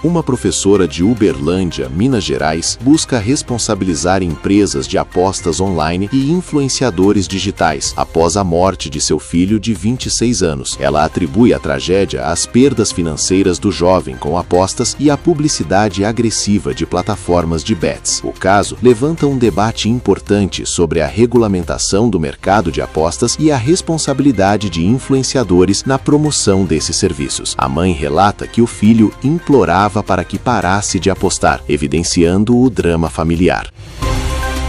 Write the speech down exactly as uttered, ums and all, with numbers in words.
Uma professora de Uberlândia, Minas Gerais, busca responsabilizar empresas de apostas online e influenciadores digitais após a morte de seu filho de vinte e seis anos. Ela atribui a tragédia às perdas financeiras do jovem com apostas e à publicidade agressiva de plataformas de bets. O caso levanta um debate importante sobre a regulamentação do mercado de apostas e a responsabilidade de influenciadores na promoção desses serviços. A mãe relata que o filho implorava para que parasse de apostar, evidenciando o drama familiar.